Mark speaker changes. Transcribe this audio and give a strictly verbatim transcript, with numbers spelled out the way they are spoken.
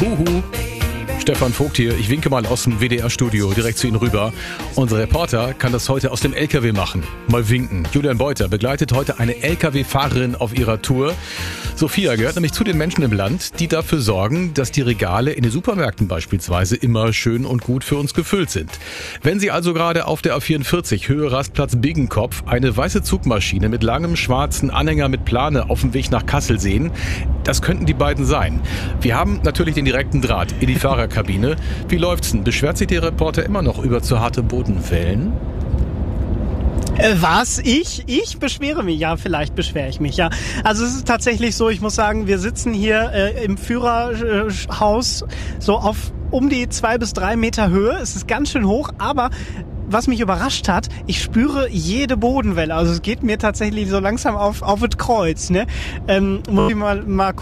Speaker 1: Huhu. Stefan Vogt hier. Ich winke mal aus dem W D R-Studio direkt zu Ihnen rüber. Unser Reporter kann das heute aus dem L K W machen. Mal winken. Julian Beuter begleitet heute eine L K W-Fahrerin auf ihrer Tour. Sophia gehört nämlich zu den Menschen im Land, die dafür sorgen, dass die Regale in den Supermärkten beispielsweise immer schön und gut für uns gefüllt sind. Wenn Sie also gerade auf der A vierundvierzig Höhe Rastplatz Biggenkopf eine weiße Zugmaschine mit langem schwarzen Anhänger mit Plane auf dem Weg nach Kassel sehen, das könnten die beiden sein. Wir haben natürlich den direkten Draht in die Fahrerkabine. Wie läuft's denn? Beschwert sich der Reporter immer noch über zu harte Bodenwellen?
Speaker 2: Äh, was? Ich? Ich beschwere mich? Ja, vielleicht beschwere ich mich, ja. Also es ist tatsächlich so, ich muss sagen, wir sitzen hier äh, im Führerhaus so auf um die zwei bis drei Meter Höhe. Es ist ganz schön hoch, aber was mich überrascht hat, ich spüre jede Bodenwelle. Also es geht mir tatsächlich so langsam auf, auf das Kreuz, ne? Ähm, muss ich mal, mal gucken.